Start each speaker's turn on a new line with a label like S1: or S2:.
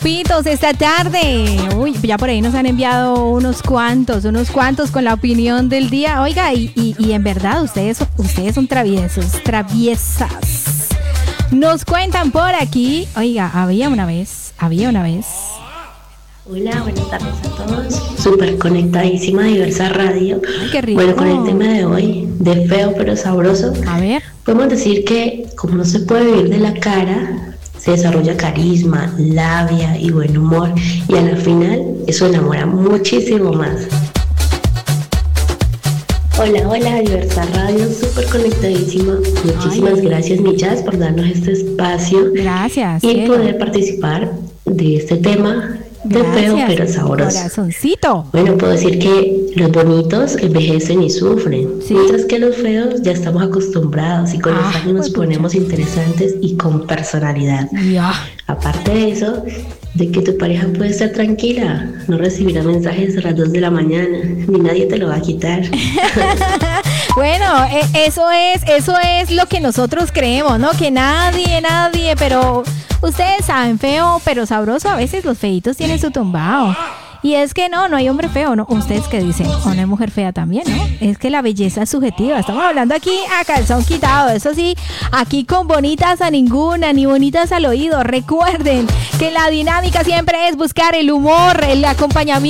S1: Pitos esta tarde. Uy, ya por ahí nos han enviado unos cuantos con la opinión del día. Oiga, y en verdad, ustedes son traviesas. Nos cuentan por aquí. Oiga, había una vez.
S2: Hola, buenas tardes a todos. Súper conectadísima a Diversa Radio.
S1: Ay, qué rico.
S2: Bueno, con el tema de hoy, de feo pero sabroso,
S1: A ver.
S2: podemos decir que como no se puede vivir de la cara, se desarrolla carisma, labia y buen humor, y a la final eso enamora muchísimo más. Hola, Diversa Radio, súper conectadísima. Muchísimas gracias, mi Jazz, por darnos este espacio.
S1: Gracias.
S2: Y poder participar de este tema de feo pero sabroso.
S1: Corazoncito.
S2: Bueno, puedo decir que los bonitos envejecen y sufren,
S1: Sí.
S2: mientras que los feos ya estamos acostumbrados y con los años nos ponemos interesantes y con personalidad.
S1: Ya.
S2: Aparte de eso, de que tu pareja puede estar tranquila, no recibirá mensajes a las 2 de la mañana, ni nadie te lo va a quitar.
S1: Bueno, eso es lo que nosotros creemos, ¿no? Que nadie, pero ustedes saben, feo pero sabroso, a veces los feitos tienen su tumbao. Y es que no hay hombre feo, ¿no? ¿Ustedes qué dicen? O no hay mujer fea también, ¿no? Es que la belleza es subjetiva. Estamos hablando aquí a calzón quitado. Eso sí, aquí con bonitas a ninguna, ni bonitas al oído. Recuerden que la dinámica siempre es buscar el humor, el acompañamiento.